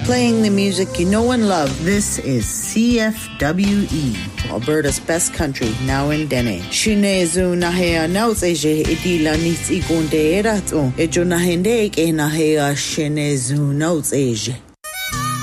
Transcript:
Playing the music you know and love. This is CFWE, Alberta's best country, now in Dene. Shinezu nahea nauts eje idila nits igonde erato. Ejo nahende e nahea shinezu nauts eje.